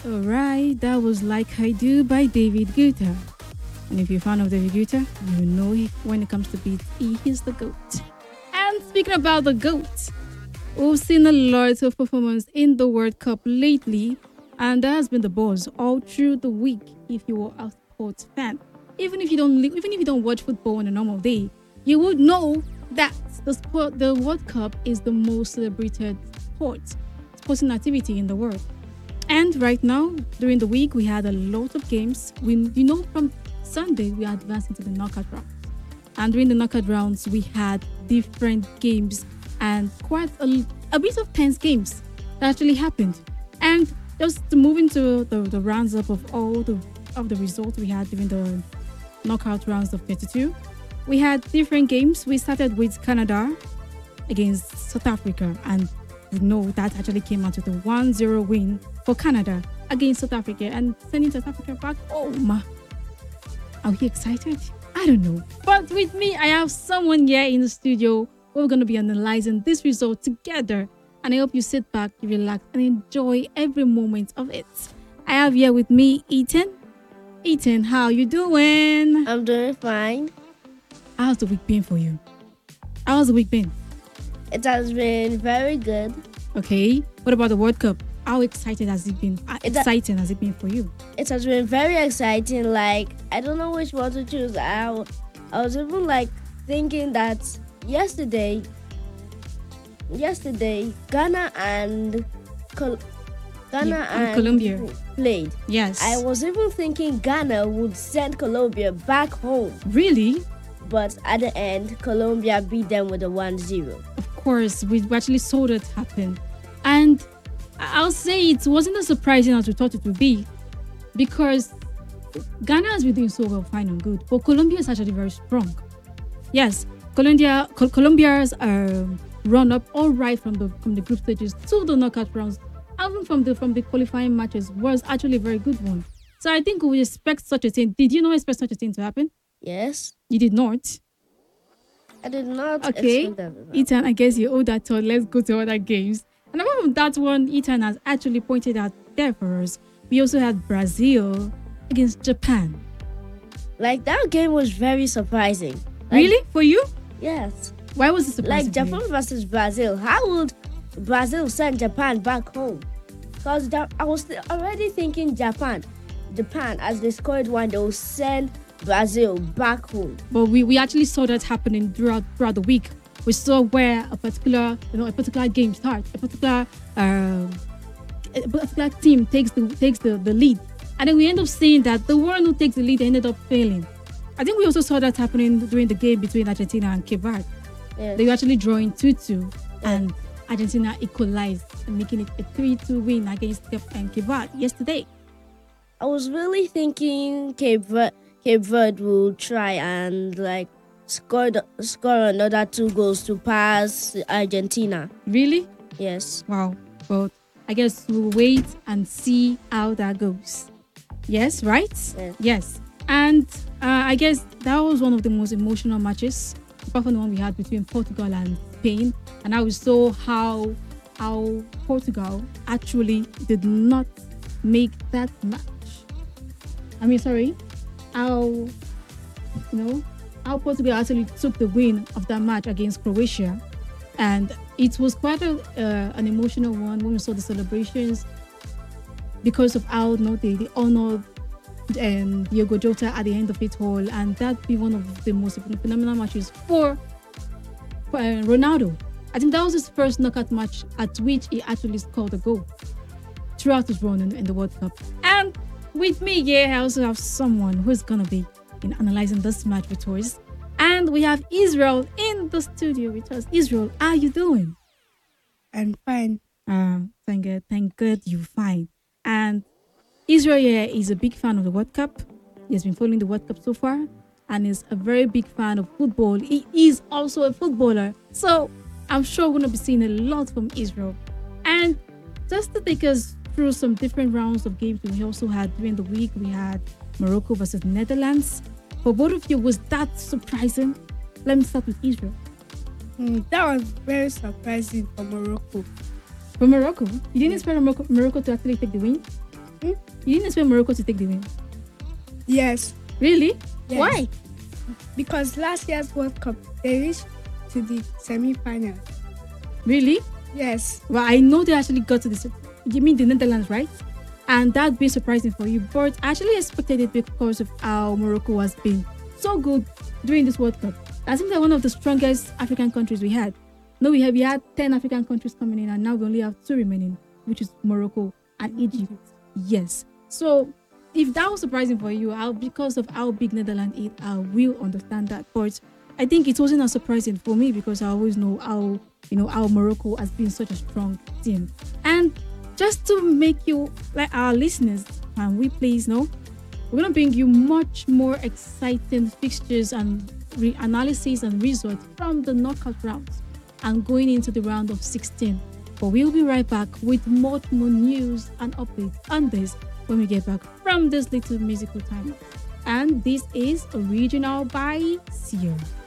Alright, that was Like I Do by David Guetta. And if you're a fan of David Guetta, you know when it comes to beats, he is the GOAT. And speaking about the GOAT, we've seen a lot of performance in the World Cup lately, and that has been the buzz all through the week if you are a sports fan. Even if you don't watch football on a normal day, you would know that the World Cup is the most celebrated sporting activity in the world. And right now, during the week, we had a lot of games. From Sunday, we advanced into the knockout rounds. And during the knockout rounds, we had different games and quite a bit of tense games that actually happened. And just to move into the rounds up of the results we had during the knockout rounds of 32, we had different games. We started with Canada against South Africa, and we know that actually came out with a 1-0 win for Canada against South Africa and sending South Africa back home. Are we excited? I don't know. But with me, I have someone here in the studio. We're going to be analyzing this result together. And I hope you sit back, you relax, and enjoy every moment of it. I have here with me Ethan. Ethan, how you doing? I'm doing fine. How's the week been for you? How's the week been? It has been very good. Okay. What about the World Cup? How excited has it been? Exciting has it been for you? It has been very exciting. Like, I don't know which one to choose. I was even thinking that yesterday Ghana and Colombia played. Yes. I was even thinking Ghana would send Colombia back home. Really? But at the end, Colombia beat them with a 1-0. Of course, we actually saw that happen. And I'll say it wasn't as surprising as we thought it would be, because Ghana has been doing so well, fine and good, but Colombia is actually very strong. Yes, Colombia's run up all right from the group stages to the knockout rounds, even from the qualifying matches, was actually a very good one. So I think we expect such a thing. Did you not expect such a thing to happen? Yes. You did not? I did not Okay, expect that. Ethan, I guess you owe that thought. Let's go to other games. And apart from that one, Ethan has actually pointed out there for us. We also had Brazil against Japan. That game was very surprising. Really? For you? Yes. Why was it surprising? Japan versus Brazil. How would Brazil send Japan back home? Because I was already thinking Japan, as they scored one, they will send Brazil back home. But we actually saw that happening throughout the week. We saw where a particular game starts, a particular team takes the lead, and then we end up seeing that the one who takes the lead ended up failing. I think we also saw that happening during the game between Argentina and Cape Verde. Yes. They were actually drawing 2-2, and Argentina equalized, making it a 3-2 win against Cape Verde yesterday. I was really thinking Cape Verde will try and score another 2 goals to pass Argentina. Really? Yes. Wow. Well, I guess we'll wait and see how that goes. Yes, right? Yes. And I guess that was one of the most emotional matches, apart from the one we had between Portugal and Spain. And I saw how Portugal actually did not make that match. How Portugal actually took the win of that match against Croatia. And it was quite an emotional one when we saw the celebrations, because of how they honored Diogo Jota at the end of it all, and that be one of the most phenomenal matches for Ronaldo. I think that was his first knockout match at which he actually scored a goal throughout his run in the World Cup. And with me, I also have someone who's gonna be analyzing this match with us. And we have Israel in the studio with us. Israel, how are you doing? I'm fine. Thank God you're fine. And Israel is a big fan of the World Cup. He has been following the World Cup so far and is a very big fan of football. He is also a footballer. So I'm sure we're going to be seeing a lot from Israel. And just to take us through some different rounds of games we also had during the week, we had Morocco versus Netherlands. For both of you, was that surprising? Let me start with Israel. That was very surprising for Morocco. For Morocco? You didn't expect Morocco to actually take the win? Hmm? You didn't expect Morocco to take the win. Yes. Really? Yes. Why? Because last year's World Cup, they reached to the semi-final. Really? Yes. Well, I know they actually got to this. You mean the Netherlands, right? And that being surprising for you, but I actually expected it because of how Morocco has been so good during this World Cup. I think they're one of the strongest African countries we had. No, we had 10 African countries coming in, and now we only have 2 remaining, which is Morocco and Egypt. Yes. So if that was surprising for you, because of how big Netherlands is, I will understand that. But I think it wasn't as surprising for me because I always know how Morocco has been such a strong team. And just to make you, like our listeners, and we please know, we're going to bring you much more exciting fixtures and analysis and results from the knockout rounds and going into the round of 16. But we'll be right back with much more news and updates on this when we get back from this little musical time. And this is Original by Sierra.